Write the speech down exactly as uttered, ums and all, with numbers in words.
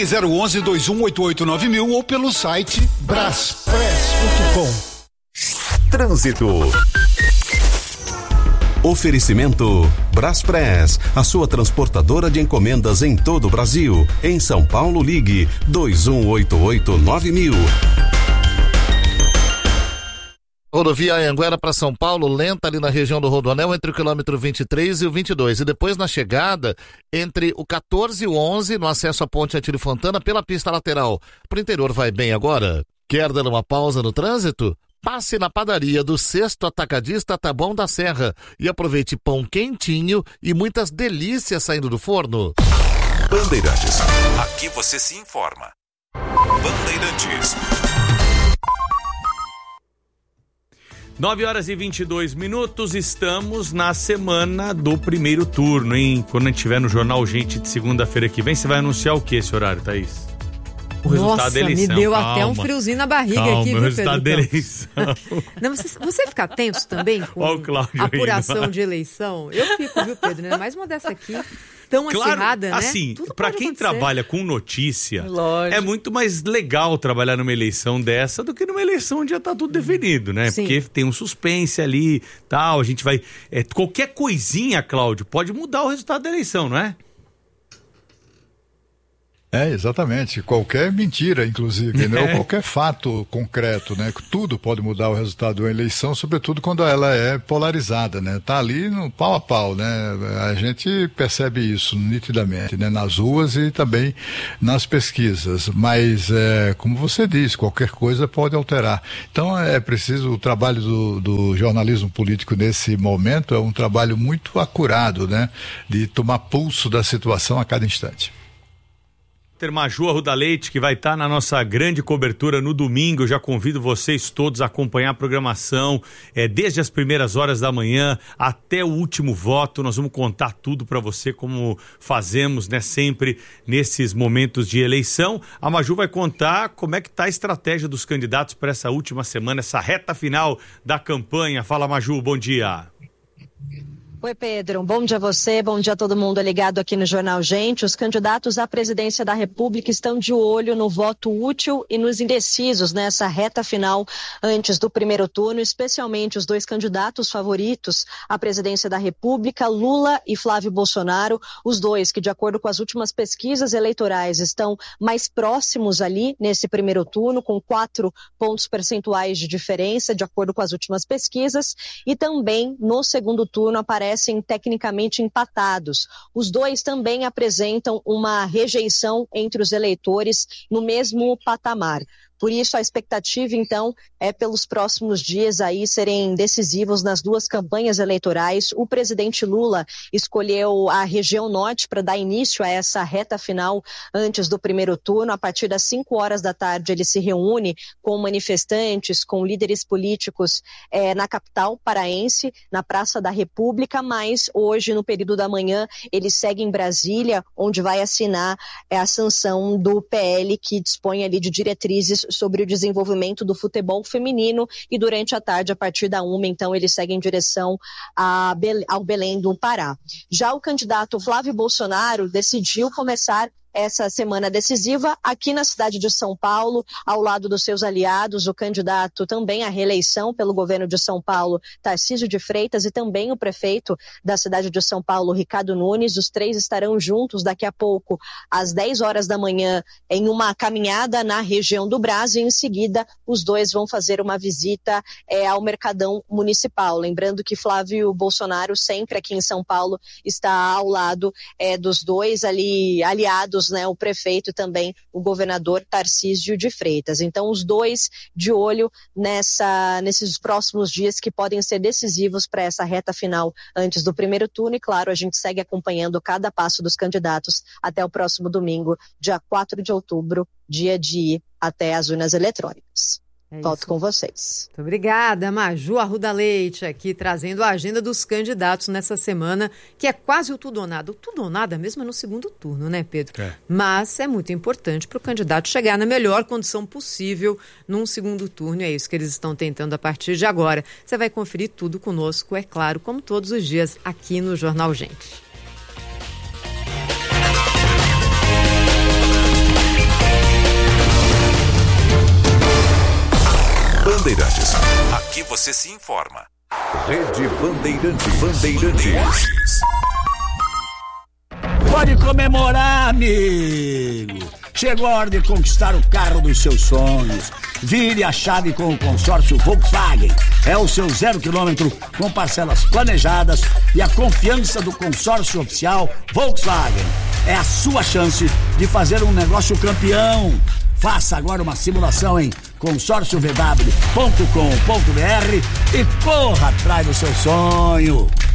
Ligue zero onze, dois um oito oito, nove mil ou pelo site braspress ponto com. Trânsito. Oferecimento Braspress, a sua transportadora de encomendas em todo o Brasil. Em São Paulo, ligue dois um oito oito, nove mil. Rodovia Anhanguera para São Paulo, lenta ali na região do Rodoanel, entre o quilômetro vinte e três e o vinte e dois. E depois na chegada, entre o quatorze e o onze, no acesso à ponte Atílio Fontana, pela pista lateral. Pro interior vai bem agora? Quer dar uma pausa no trânsito? Passe na padaria do Sexto Atacadista Taboão da Serra e aproveite pão quentinho e muitas delícias saindo do forno. Bandeirantes. Aqui você se informa. Bandeirantes. nove horas e vinte e dois minutos, estamos na semana do primeiro turno, hein? Quando a gente estiver no Jornal Gente de segunda-feira que vem, você vai anunciar o que esse horário, Thaís? O resultado Nossa, da eleição. Me deu Calma. até um friozinho na barriga Calma, aqui, o viu, resultado Pedro? da eleição. Não, você, você fica tenso também com Ó o Cláudio a apuração indo. de eleição? Eu fico, viu, Pedro? Né? Mais uma dessa aqui, tão Claro, acirrada, né? assim, Tudo pra pode quem acontecer. trabalha com notícia, Lógico. é muito mais legal trabalhar numa eleição dessa do que numa eleição onde já tá tudo definido, né? Sim. Porque tem um suspense ali, tal, a gente vai... É, qualquer coisinha, Cláudio, pode mudar o resultado da eleição, não é? É, exatamente. Qualquer mentira, inclusive, né? Ou qualquer fato concreto, né? Tudo pode mudar o resultado de uma eleição, sobretudo quando ela é polarizada, né? Tá ali no pau a pau, né? A gente percebe isso nitidamente, né? Nas ruas e também nas pesquisas. Mas, é, como você disse, qualquer coisa pode alterar. Então, é preciso, o trabalho do, do jornalismo político nesse momento é um trabalho muito acurado, né? De tomar pulso da situação a cada instante. Maju Arruda Leite, que vai estar na nossa grande cobertura no domingo. Eu já convido vocês todos a acompanhar a programação, é, desde as primeiras horas da manhã até o último voto. Nós vamos contar tudo para você, como fazemos, né, sempre nesses momentos de eleição. A Maju vai contar como é que está a estratégia dos candidatos para essa última semana, essa reta final da campanha. Fala, Maju, bom dia. Oi, Pedro. Um bom dia a você, bom dia a todo mundo ligado aqui no Jornal Gente. Os candidatos à presidência da República estão de olho no voto útil e nos indecisos nessa reta final antes do primeiro turno, especialmente os dois candidatos favoritos à presidência da República, Lula e Flávio Bolsonaro, os dois que, de acordo com as últimas pesquisas eleitorais, estão mais próximos ali nesse primeiro turno, com quatro pontos percentuais de diferença, de acordo com as últimas pesquisas, e também no segundo turno aparece parecem tecnicamente empatados. Os dois também apresentam uma rejeição entre os eleitores no mesmo patamar. Por isso, a expectativa, então, é pelos próximos dias aí serem decisivos nas duas campanhas eleitorais. O presidente Lula escolheu a região norte para dar início a essa reta final antes do primeiro turno. A partir das cinco horas da tarde, ele se reúne com manifestantes, com líderes políticos eh, na capital paraense, na Praça da República, mas hoje, no período da manhã, ele segue em Brasília, onde vai assinar eh, a sanção do P L, que dispõe ali de diretrizes sobre o desenvolvimento do futebol feminino, e durante a tarde, a partir da uma, então, ele segue em direção a Bel- ao Belém do Pará. Já o candidato Flávio Bolsonaro decidiu começar essa semana decisiva aqui na cidade de São Paulo, ao lado dos seus aliados, o candidato também à reeleição pelo governo de São Paulo, Tarcísio de Freitas, e também o prefeito da cidade de São Paulo, Ricardo Nunes. Os três estarão juntos daqui a pouco, às dez horas da manhã, em uma caminhada na região do Brás, e em seguida os dois vão fazer uma visita é, ao Mercadão Municipal. Lembrando que Flávio Bolsonaro, sempre aqui em São Paulo, está ao lado é, dos dois ali aliados, né, o prefeito e também o governador Tarcísio de Freitas. Então, os dois de olho nessa, nesses próximos dias que podem ser decisivos para essa reta final antes do primeiro turno, e claro, a gente segue acompanhando cada passo dos candidatos até o próximo domingo, dia quatro de outubro, dia de ir até as urnas eletrônicas. É Volto isso. com vocês. Muito obrigada, Maju Arruda Leite, aqui trazendo a agenda dos candidatos nessa semana, que é quase o tudo ou nada. O tudo ou nada mesmo é no segundo turno, né, Pedro? É. Mas é muito importante para o candidato chegar na melhor condição possível num segundo turno, e é isso que eles estão tentando a partir de agora. Você vai conferir tudo conosco, é claro, como todos os dias, aqui no Jornal Gente. Bandeirantes. Aqui você se informa. Rede Bandeirantes. Bandeirantes. Pode comemorar, amigo. Chegou a hora de conquistar o carro dos seus sonhos. Vire a chave com o consórcio Volkswagen. É o seu zero quilômetro com parcelas planejadas e a confiança do consórcio oficial Volkswagen. É a sua chance de fazer um negócio campeão. Faça agora uma simulação em consórcio v w ponto com ponto b r e corra atrás do seu sonho.